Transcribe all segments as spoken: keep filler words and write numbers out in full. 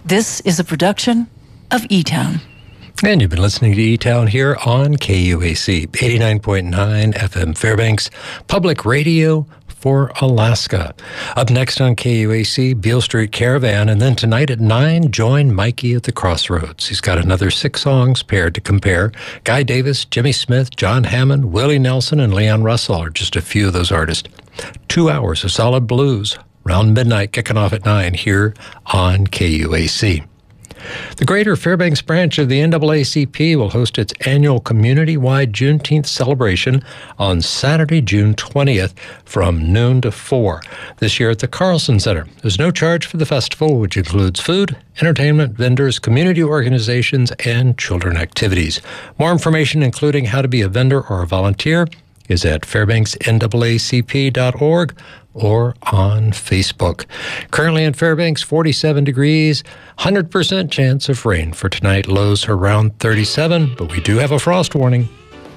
This is a production of E-Town. And you've been listening to E-Town here on K U A C, eighty-nine point nine F M Fairbanks, public radio for Alaska. Up next on K U A C, Beale Street Caravan, and then tonight at nine, join Mikey at the Crossroads. He's got another six songs paired to compare. Guy Davis, Jimmy Smith, John Hammond, Willie Nelson, and Leon Russell are just a few of those artists. Two hours of solid blues, around midnight, kicking off at nine here on K U A C. The Greater Fairbanks branch of the N double A C P will host its annual community-wide Juneteenth celebration on Saturday, June twentieth from noon to four. This year at the Carlson Center. There's no charge for the festival, which includes food, entertainment, vendors, community organizations, and children activities. More information, including how to be a vendor or a volunteer, is at fairbanks N double A C P dot org or on Facebook. Currently in Fairbanks, forty-seven degrees, one hundred percent chance of rain for tonight. Lows around thirty-seven, but we do have a frost warning.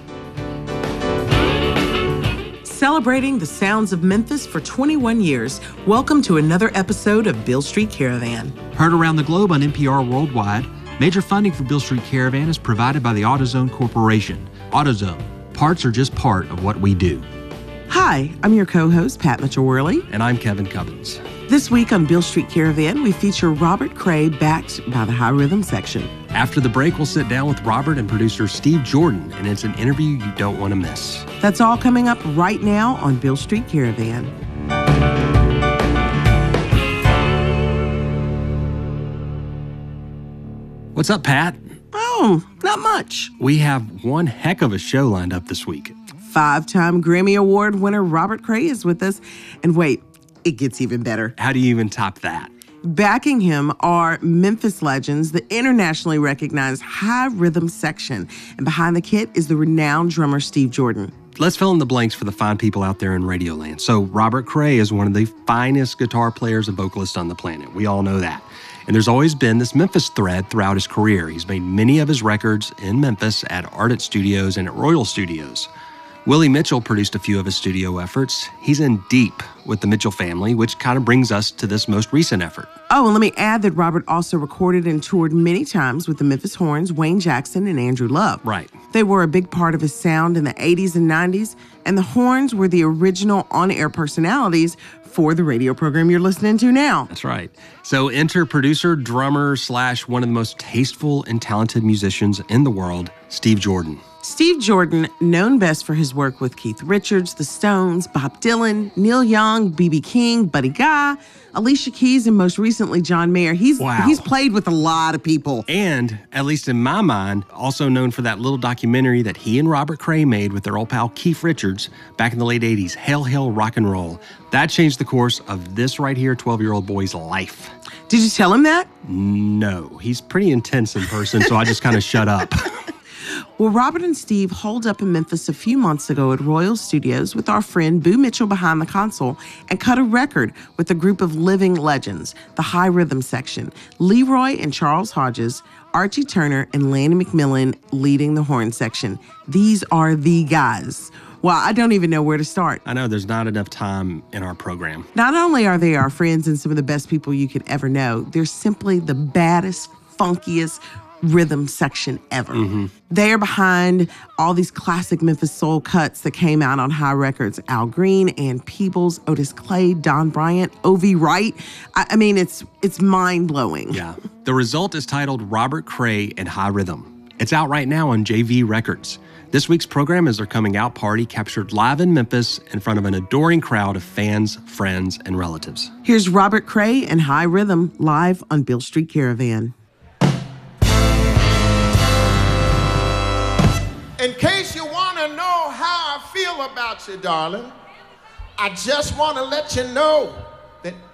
Celebrating the sounds of Memphis for twenty-one years, welcome to another episode of Beale Street Caravan. Heard around the globe on N P R Worldwide, major funding for Beale Street Caravan is provided by the AutoZone Corporation. AutoZone. Parts are just part of what we do. Hi, I'm your co-host, Pat Mitchell-Worley. And I'm Kevin Cubbins. This week on Beale Street Caravan, we feature Robert Cray, backed by the High Rhythm Section. After the break, we'll sit down with Robert and producer Steve Jordan, and it's an interview you don't want to miss. That's all coming up right now on Beale Street Caravan. What's up, Pat? Oh, not much. We have one heck of a show lined up this week. Five-time Grammy Award winner Robert Cray is with us. And wait, it gets even better. How do you even top that? Backing him are Memphis legends, the internationally recognized High Rhythm Section. And behind the kit is the renowned drummer Steve Jordan. Let's fill in the blanks for the fine people out there in Radioland. So Robert Cray is one of the finest guitar players and vocalists on the planet. We all know that. And there's always been this Memphis thread throughout his career. He's made many of his records in Memphis at Ardent Studios and at Royal Studios. Willie Mitchell produced a few of his studio efforts. He's in deep with the Mitchell family, which kind of brings us to this most recent effort. Oh, and let me add that Robert also recorded and toured many times with the Memphis Horns, Wayne Jackson, and Andrew Love. Right. They were a big part of his sound in the eighties and nineties, and the Horns were the original on-air personalities for the radio program you're listening to now. That's right. So enter producer, drummer, slash one of the most tasteful and talented musicians in the world, Steve Jordan. Steve Jordan, known best for his work with Keith Richards, The Stones, Bob Dylan, Neil Young, B B King, Buddy Guy, Alicia Keys, and most recently John Mayer. He's wow. he's played with a lot of people. And, at least in my mind, also known for that little documentary that he and Robert Cray made with their old pal Keith Richards back in the late eighties, Hail, Hail, Rock and Roll. That changed the course of this right here twelve-year-old boy's life. Did you tell him that? No. He's pretty intense in person, so I just kind of shut up. Well, Robert and Steve holed up in Memphis a few months ago at Royal Studios with our friend Boo Mitchell behind the console and cut a record with a group of living legends, the High Rhythm Section, Leroy and Charles Hodges, Archie Turner, and Lanny McMillan leading the horn section. These are the guys. Well, I don't even know where to start. I know there's not enough time in our program. Not only are they our friends and some of the best people you could ever know, they're simply the baddest, funkiest rhythm section ever. Mm-hmm. They are behind all these classic Memphis soul cuts that came out on High Records. Al Green, Ann Peebles, Otis Clay, Don Bryant, O V Wright. I, I mean, it's it's mind-blowing. Yeah. The result is titled Robert Cray and High Rhythm. It's out right now on J V Records. This week's program is their coming out party captured live in Memphis in front of an adoring crowd of fans, friends, and relatives. Here's Robert Cray and High Rhythm live on Beale Street Caravan. In case you want to know how I feel about you, darling, I just want to let you know that